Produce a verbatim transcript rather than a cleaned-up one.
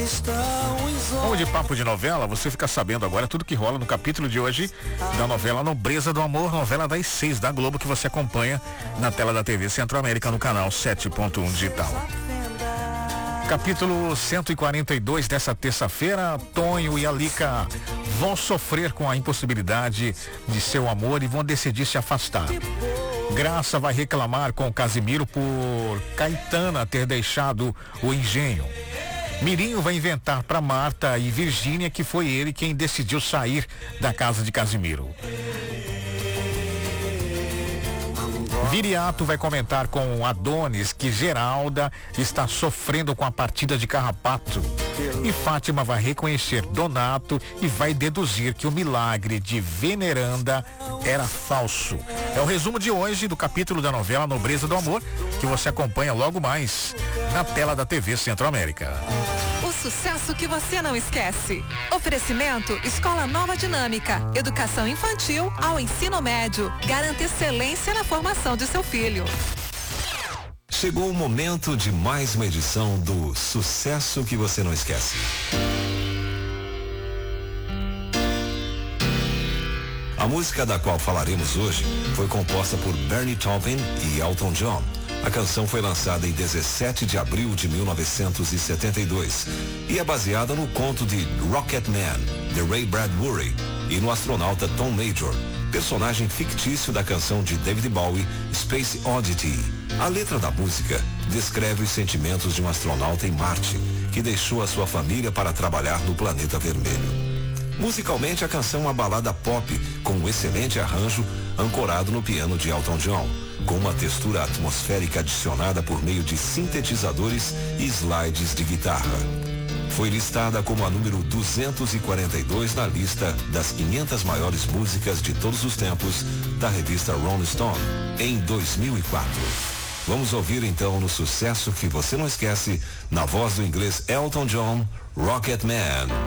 Vamos de papo de novela, você fica sabendo agora tudo que rola no capítulo de hoje da novela Nobreza do Amor, novela das seis da Globo, que você acompanha na tela da T V Centro-América no canal sete ponto um digital. Capítulo cento e quarenta e dois dessa terça-feira, Tonho e Alica vão sofrer com a impossibilidade de seu amor e vão decidir se afastar. Graça vai reclamar com Casimiro por Caetana ter deixado o engenho. Mirinho vai inventar para Marta e Virgínia que foi ele quem decidiu sair da casa de Casimiro. Viriato vai comentar com Adonis que Geralda está sofrendo com a partida de Carrapato. E Fátima vai reconhecer Donato e vai deduzir que o milagre de Veneranda era falso. É o resumo de hoje do capítulo da novela Nobreza do Amor, que você acompanha logo mais na tela da T V Centro-América. O sucesso que você não esquece. Oferecimento Escola Nova Dinâmica. Educação infantil ao ensino médio. Garanta excelência na formação de seu filho. Chegou o momento de mais uma edição do Sucesso que você não esquece. A música da qual falaremos hoje foi composta por Bernie Taupin e Elton John. A canção foi lançada em dezessete de abril de mil novecentos e setenta e dois e é baseada no conto de Rocketman, de Ray Bradbury, e no astronauta Tom Major, personagem fictício da canção de David Bowie, Space Oddity. A letra da música descreve os sentimentos de um astronauta em Marte, que deixou a sua família para trabalhar no planeta vermelho. Musicalmente, a canção é uma balada pop com um excelente arranjo ancorado no piano de Elton John, com uma textura atmosférica adicionada por meio de sintetizadores e slides de guitarra. Foi listada como a número duzentos e quarenta e dois na lista das quinhentas maiores músicas de todos os tempos da revista Rolling Stone, em dois mil e quatro. Vamos ouvir então no sucesso que você não esquece, na voz do inglês Elton John, Rocketman.